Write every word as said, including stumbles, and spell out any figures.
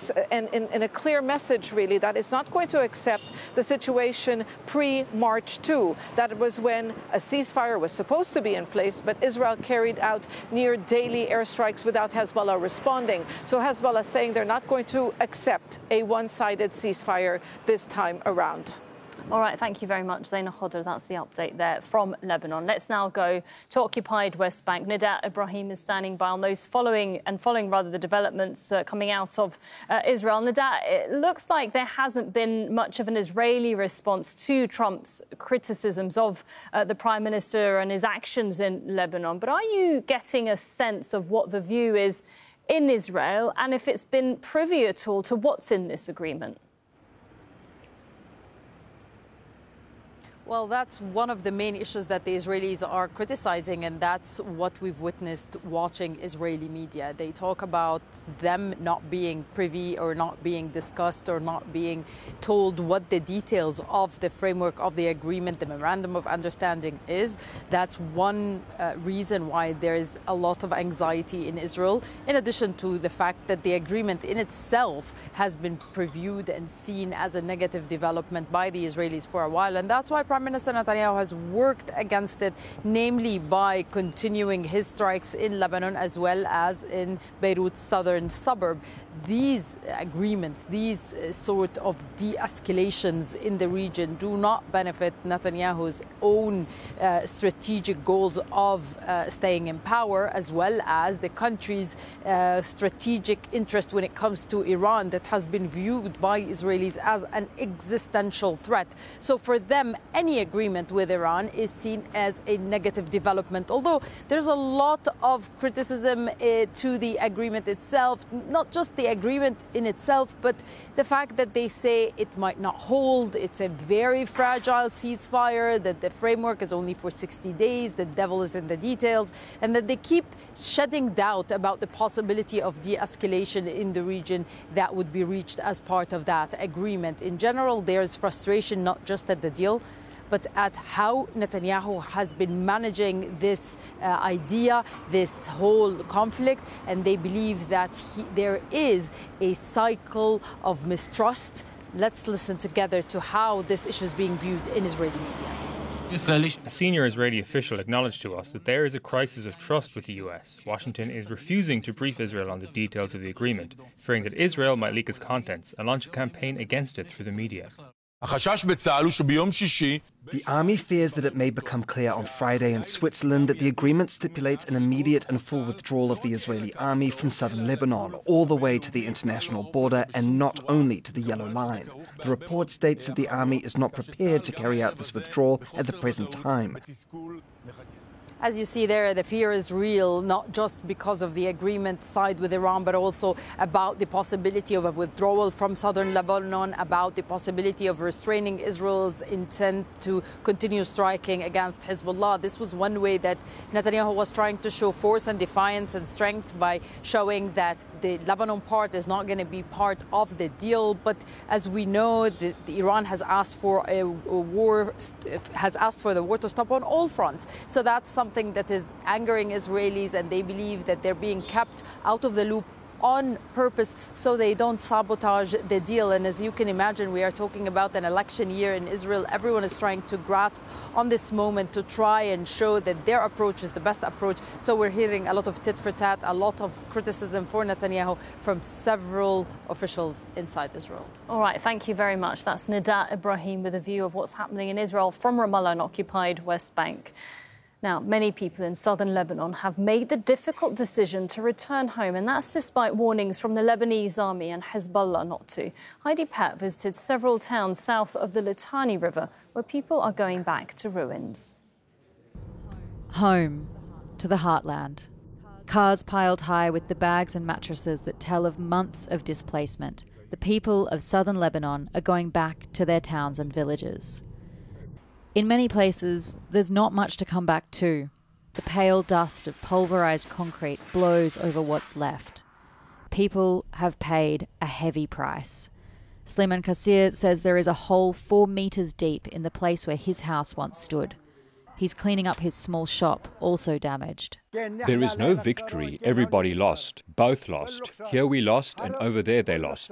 this and in, in a clear message, really, that it's not going to accept the situation pre-March second. That was when a ceasefire was supposed to be in place, but Israel carried out near daily airstrikes without Hezbollah responding. So Hezbollah saying they're not going to accept a one-sided ceasefire this time around. All right, thank you very much, Zaina Khodr. That's the update there from Lebanon. Let's now go to occupied West Bank. Nidat Ibrahim is standing by on those following and following rather the developments uh, coming out of uh, Israel. Nidat, it looks like there hasn't been much of an Israeli response to Trump's criticisms of uh, the Prime Minister and his actions in Lebanon. But are you getting a sense of what the view is in Israel and if it's been privy at all to what's in this agreement? Well, that's one of the main issues that the Israelis are criticizing, and that's what we've witnessed watching Israeli media. They talk about them not being privy or not being discussed or not being told what the details of the framework of the agreement, the memorandum of understanding is. That's one uh, reason why there is a lot of anxiety in Israel, in addition to the fact that the agreement in itself has been previewed and seen as a negative development by the Israelis for a while. And that's why Prime Minister Netanyahu has worked against it, namely by continuing his strikes in Lebanon as well as in Beirut's southern suburb. These agreements, these uh, sort of de-escalations in the region do not benefit Netanyahu's own uh, strategic goals of uh, staying in power, as well as the country's uh, strategic interest when it comes to Iran that has been viewed by Israelis as an existential threat. So for them, any agreement with Iran is seen as a negative development, although there's a lot of criticism uh, to the agreement itself, not just the agreement in itself, but the fact that they say it might not hold, it's a very fragile ceasefire, that the framework is only for sixty days, the devil is in the details, and that they keep shedding doubt about the possibility of de-escalation in the region that would be reached as part of that agreement. In general, there's frustration not just at the deal, but at how Netanyahu has been managing this uh, idea, this whole conflict, and they believe that he, there is a cycle of mistrust. Let's listen together to how this issue is being viewed in Israeli media. A senior Israeli official acknowledged to us that there is a crisis of trust with the U S. Washington is refusing to brief Israel on the details of the agreement, fearing that Israel might leak its contents and launch a campaign against it through the media. The army fears that it may become clear on Friday in Switzerland that the agreement stipulates an immediate and full withdrawal of the Israeli army from southern Lebanon, all the way to the international border and not only to the Yellow Line. The report states that the army is not prepared to carry out this withdrawal at the present time. As you see there, the fear is real, not just because of the agreement side with Iran, but also about the possibility of a withdrawal from southern Lebanon, about the possibility of restraining Israel's intent to continue striking against Hezbollah. This was one way that Netanyahu was trying to show force and defiance and strength by showing that the Lebanon part is not going to be part of the deal. But as we know, the, the Iran has asked for a, a war, has asked for the war to stop on all fronts. So that's something that is angering Israelis, and they believe that they're being kept out of the loop on purpose so they don't sabotage the deal. And as you can imagine, we are talking about an election year in Israel. Everyone is trying to grasp on this moment to try and show that their approach is the best approach. So we're hearing a lot of tit for tat, a lot of criticism for Netanyahu from several officials inside Israel. All right, thank you very much. That's Nidat Ibrahim with a view of what's happening in Israel from Ramallah and occupied West Bank. Now, many people in southern Lebanon have made the difficult decision to return home, and that's despite warnings from the Lebanese army and Hezbollah not to. Heidi Pett visited several towns south of the Litani River, where people are going back to ruins. Home, to the heartland. Cars piled high with the bags and mattresses that tell of months of displacement. The people of southern Lebanon are going back to their towns and villages. In many places, there's not much to come back to. The pale dust of pulverized concrete blows over what's left. People have paid a heavy price. Sleiman Kassir says there is a hole four metres deep in the place where his house once stood. He's cleaning up his small shop, also damaged. There is no victory. Everybody lost. Both lost. Here we lost and over there they lost.